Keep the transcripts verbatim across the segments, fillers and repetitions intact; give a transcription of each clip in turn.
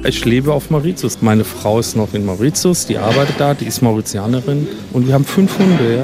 Ich lebe auf Mauritius. Meine Frau ist noch in Mauritius, die arbeitet da, die ist Mauritianerin und wir haben fünf Hunde,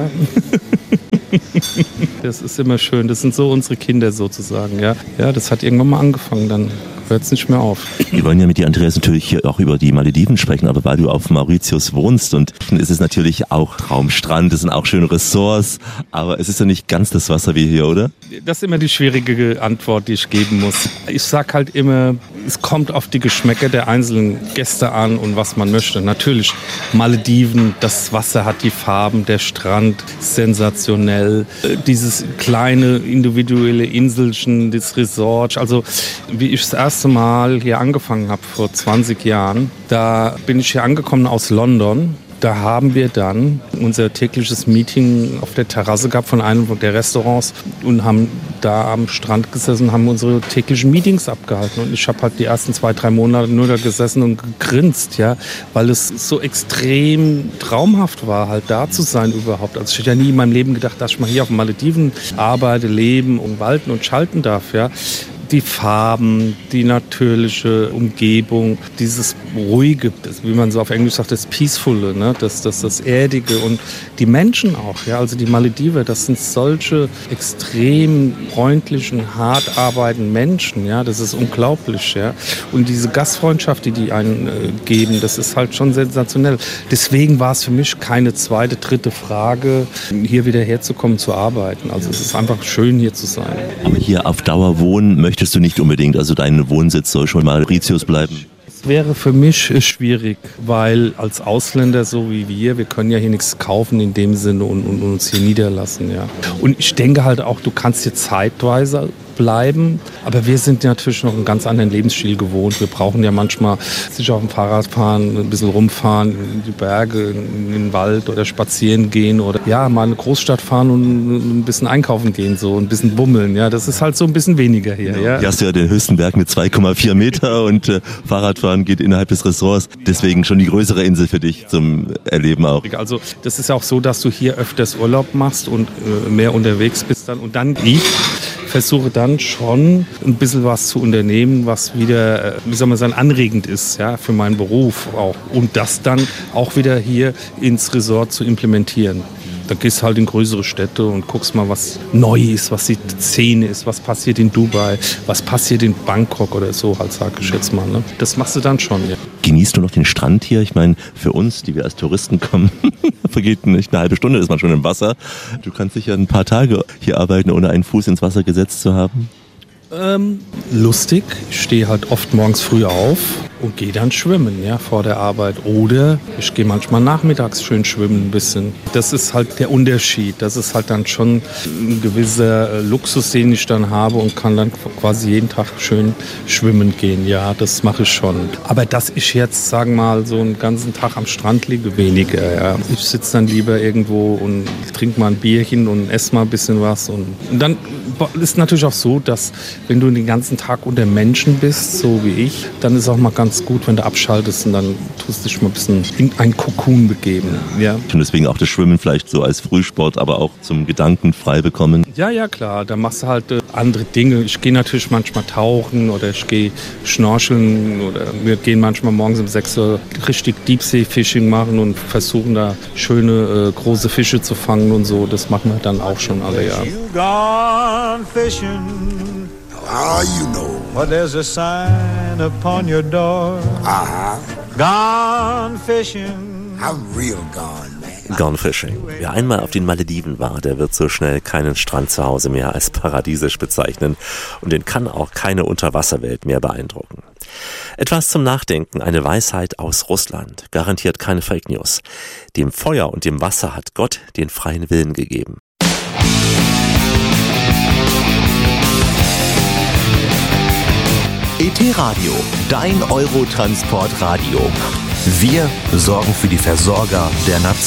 ja. Das ist immer schön, das sind so unsere Kinder sozusagen, ja. Ja, das hat irgendwann mal angefangen, dann hört es nicht mehr auf. Wir wollen ja mit dir, Andreas, natürlich hier auch über die Malediven sprechen, aber weil du auf Mauritius wohnst und ist es natürlich auch Traumstrand, es sind auch schöne Ressorts, aber es ist ja nicht ganz das Wasser wie hier, oder? Das ist immer die schwierige Antwort, die ich geben muss. Ich sag halt immer, es kommt auf die Geschmäcker der einzelnen Gäste an und was man möchte. Natürlich, Malediven, das Wasser hat die Farben, der Strand, sensationell. Dieses kleine individuelle Inselchen, das Resort, also wie ich das erste Mal hier angefangen habe, vor zwanzig Jahren, da bin ich hier angekommen aus London. Da haben wir dann unser tägliches Meeting auf der Terrasse gehabt von einem der Restaurants und haben da am Strand gesessen, haben unsere täglichen Meetings abgehalten. Und ich habe halt die ersten zwei, drei Monate nur da gesessen und gegrinst, ja, weil es so extrem traumhaft war, halt da zu sein überhaupt. Also ich hätte ja nie in meinem Leben gedacht, dass ich mal hier auf den Malediven arbeite, leben und walten und schalten darf, ja. Die Farben, die natürliche Umgebung, dieses Ruhige, das, wie man so auf Englisch sagt, das Peaceful, ne? das, das, das Erdige und die Menschen auch, ja? Also die Malediver, das sind solche extrem freundlichen, hart arbeitenden Menschen, ja? Das ist unglaublich. Ja? Und diese Gastfreundschaft, die die einen äh, geben, das ist halt schon sensationell. Deswegen war es für mich keine zweite, dritte Frage, hier wieder herzukommen, zu arbeiten. Also es ist einfach schön, hier zu sein. Aber hier auf Dauer wohnen möchtest du nicht unbedingt, also dein Wohnsitz soll schon mal Mauritius bleiben? Das wäre für mich schwierig, weil als Ausländer so wie wir, wir können ja hier nichts kaufen in dem Sinne und, und uns hier niederlassen. Ja. Und ich denke halt auch, du kannst hier zeitweise bleiben, aber wir sind natürlich noch einen ganz anderen Lebensstil gewohnt. Wir brauchen ja manchmal sich auf dem Fahrrad fahren, ein bisschen rumfahren, in die Berge, in den Wald oder spazieren gehen oder ja, mal in eine Großstadt fahren und ein bisschen einkaufen gehen, so ein bisschen bummeln. Ja, das ist halt so ein bisschen weniger hier. Ja. Hier hast du ja den höchsten Berg mit zwei Komma vier Meter und äh, Fahrradfahren geht innerhalb des Ressorts. Deswegen schon die größere Insel für dich zum Erleben auch. Also das ist auch so, dass du hier öfters Urlaub machst und äh, mehr unterwegs bist dann und dann ich versuche dann schon ein bisschen was zu unternehmen, was wieder, wie soll man sagen, anregend ist, ja, für meinen Beruf auch. Und das dann auch wieder hier ins Resort zu implementieren. Da gehst du halt in größere Städte und guckst mal, was neu ist, was die Szene ist, was passiert in Dubai, was passiert in Bangkok oder so, halt sag ich jetzt mal. Ne? Das machst du dann schon, ja. Genießt du noch den Strand hier? Ich meine, für uns, die wir als Touristen kommen, vergeht nicht eine halbe Stunde, ist man schon im Wasser. Du kannst sicher ein paar Tage hier arbeiten, ohne einen Fuß ins Wasser gesetzt zu haben. Ähm, lustig. Ich stehe halt oft morgens früh auf und gehe dann schwimmen, ja, vor der Arbeit. Oder ich gehe manchmal nachmittags schön schwimmen ein bisschen. Das ist halt der Unterschied. Das ist halt dann schon ein gewisser Luxus, den ich dann habe und kann dann quasi jeden Tag schön schwimmen gehen. Ja, das mache ich schon. Aber dass ich jetzt, sagen wir mal, so einen ganzen Tag am Strand liege, weniger. Ja. Ich sitze dann lieber irgendwo und trinke mal ein Bierchen und esse mal ein bisschen was. Und, und dann ist natürlich auch so, dass wenn du den ganzen Tag unter Menschen bist, so wie ich, dann ist auch mal ganz gut, wenn du abschaltest und dann tust du dich mal ein bisschen in ein Kokon begeben. Ja. Und deswegen auch das Schwimmen vielleicht so als Frühsport, aber auch zum Gedanken frei bekommen. Ja, ja, klar. Da machst du halt äh, andere Dinge. Ich gehe natürlich manchmal tauchen oder ich gehe schnorcheln oder wir gehen manchmal morgens um sechs Uhr richtig Deep-Sea-Fishing machen und versuchen da schöne, äh, große Fische zu fangen und so. Das machen wir dann auch schon alle, ja. How you know? Well, there's a sign upon your door. Uh-huh. Gone fishing. I'm real gone, man. Gone fishing. Wer einmal auf den Malediven war, der wird so schnell keinen Strand zu Hause mehr als paradiesisch bezeichnen und den kann auch keine Unterwasserwelt mehr beeindrucken. Etwas zum Nachdenken, eine Weisheit aus Russland, garantiert keine Fake News. Dem Feuer und dem Wasser hat Gott den freien Willen gegeben. E T Radio, dein Eurotransport-Radio. Wir sorgen für die Versorger der Nation.